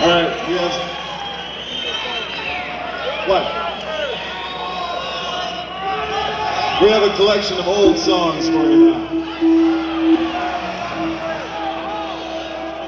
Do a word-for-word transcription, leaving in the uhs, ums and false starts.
All right, we have... What? We have a collection of old songs for you now.